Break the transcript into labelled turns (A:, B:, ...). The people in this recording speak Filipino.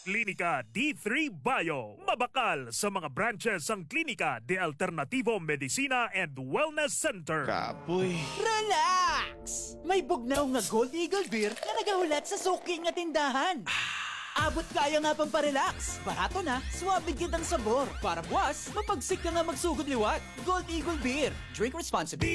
A: Klinika D3 Bio. Mabakal sa mga branches ang Klinika de Alternativo Medicina and Wellness Center.
B: Kapoy.
C: Relax! May bugnaw nga Gold Eagle Beer na nagahulat sa suki nga tindahan. Abot kaya nga pang parelax. Barato na, suwabig kitang sabor. Para buwas, mapagsik ka nga magsugod liwat. Gold Eagle Beer. Drink responsibly.